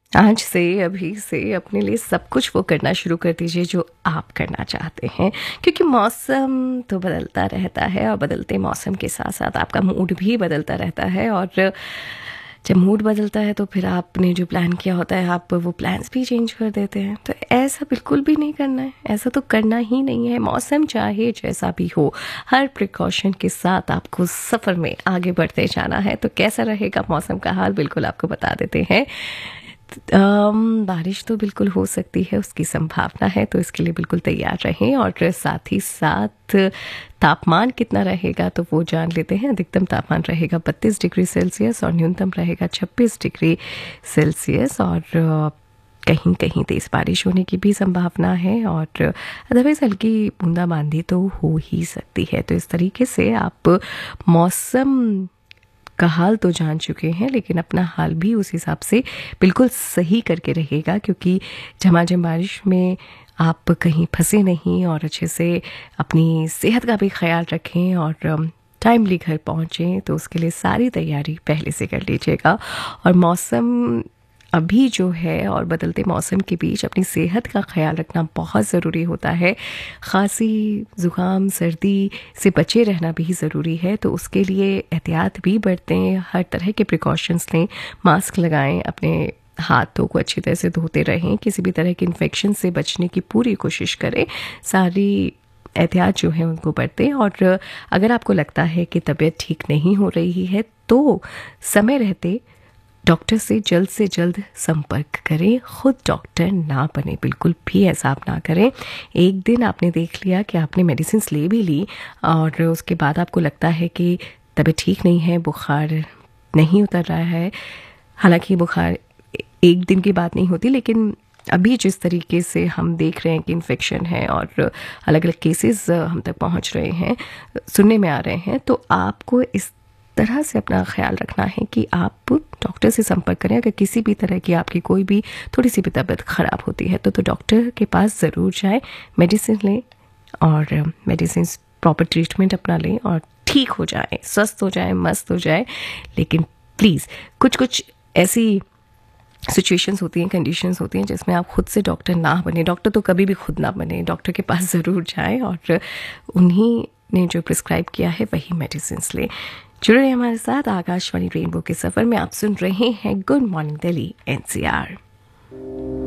आज से, अभी से अपने लिए सब कुछ वो करना शुरू कर दीजिए जो आप करना चाहते हैं, क्योंकि मौसम तो बदलता रहता है और बदलते मौसम के साथ साथ आपका मूड भी बदलता रहता है। और जब मूड बदलता है तो फिर आपने जो प्लान किया होता है आप वो प्लान्स भी चेंज कर देते हैं। तो ऐसा बिल्कुल भी नहीं करना है, ऐसा तो करना ही नहीं है। मौसम चाहे जैसा भी हो, हर प्रिकॉशन के साथ आपको सफ़र में आगे बढ़ते जाना है। तो कैसा रहेगा मौसम का हाल, बिल्कुल आपको बता देते हैं। बारिश तो बिल्कुल हो सकती है, उसकी संभावना है, तो इसके लिए बिल्कुल तैयार रहें। और साथ ही साथ तापमान कितना रहेगा तो वो जान लेते हैं। अधिकतम तापमान रहेगा 32 डिग्री सेल्सियस और न्यूनतम रहेगा 26 डिग्री सेल्सियस। और कहीं कहीं तेज़ बारिश होने की भी संभावना है और अदरवाइज़ हल्की बूंदाबांदी तो हो ही सकती है। तो इस तरीके से आप मौसम का हाल तो जान चुके हैं, लेकिन अपना हाल भी उस हिसाब से बिल्कुल सही करके रहेगा, क्योंकि झमाझम बारिश में आप कहीं फंसे नहीं और अच्छे से अपनी सेहत का भी ख्याल रखें और टाइमली घर पहुँचें। तो उसके लिए सारी तैयारी पहले से कर लीजिएगा। और मौसम अभी जो है और बदलते मौसम के बीच अपनी सेहत का ख्याल रखना बहुत ज़रूरी होता है। खांसी, ज़ुकाम, सर्दी से बचे रहना भी ज़रूरी है। तो उसके लिए एहतियात भी बरतें, हर तरह के प्रिकॉशंस लें, मास्क लगाएं, अपने हाथों को अच्छी तरह से धोते रहें, किसी भी तरह के इन्फेक्शन से बचने की पूरी कोशिश करें। सारी एहतियात जो है उनको बरतें। और अगर आपको लगता है कि तबीयत ठीक नहीं हो रही है तो समय रहते डॉक्टर से जल्द संपर्क करें। खुद डॉक्टर ना बने, बिल्कुल भी ऐसा आप ना करें। एक दिन आपने देख लिया कि आपने मेडिसिन ले भी ली और उसके बाद आपको लगता है कि तबीयत ठीक नहीं है, बुखार नहीं उतर रहा है। हालांकि बुखार एक दिन की बात नहीं होती, लेकिन अभी जिस तरीके से हम देख रहे हैं कि इन्फेक्शन है और अलग अलग केसेस हम तक पहुंच रहे हैं, सुनने में आ रहे हैं, तो आपको इस तरह से अपना ख्याल रखना है कि आप डॉक्टर से संपर्क करें। अगर किसी भी तरह की आपकी कोई भी थोड़ी सी भी तबीयत ख़राब होती है तो डॉक्टर के पास ज़रूर जाएं, मेडिसिन लें और मेडिसिन प्रॉपर ट्रीटमेंट अपना लें और ठीक हो जाए, स्वस्थ हो जाए, मस्त हो जाए। लेकिन प्लीज़ कुछ ऐसी सिचुएशंस होती हैं, कंडीशंस होती हैं जिसमें आप खुद से डॉक्टर ना बने। डॉक्टर तो कभी भी खुद ना बने, डॉक्टर के पास ज़रूर जाएं और उन्हीं ने जो प्रिस्क्राइब किया है वही मेडिसिन लें। जुड़े रहिए हमारे साथ आकाशवाणी रेनबो के सफ़र में। आप सुन रहे हैं गुड मॉर्निंग दिल्ली NCR।